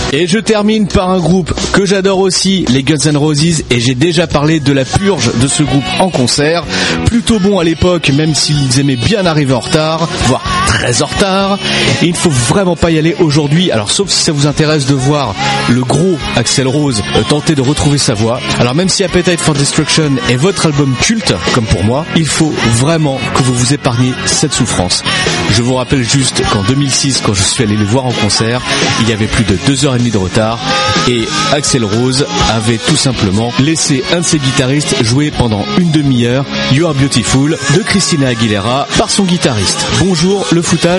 Et je termine par un groupe que j'adore aussi, les Guns N' Roses, et j'ai déjà parlé de la purge de ce groupe en concert. Plutôt bon à l'époque, même s'ils aimaient bien arriver en retard, voire très en retard. Et il ne faut vraiment pas y aller aujourd'hui, alors sauf si ça vous intéresse de voir le gros Axl Rose tenter de retrouver sa voix. Alors même si Appetite for Destruction est votre album culte, comme pour moi, il faut vraiment que vous vous épargniez cette souffrance. Je vous rappelle juste qu'en 2006, quand je suis allé les voir en concert, il y avait plus de 2h30 de retard et Axl Rose avait tout simplement laissé un de ses guitaristes jouer pendant une demi-heure You Are Beautiful de Christina Aguilera par son guitariste. Bonjour le foutage.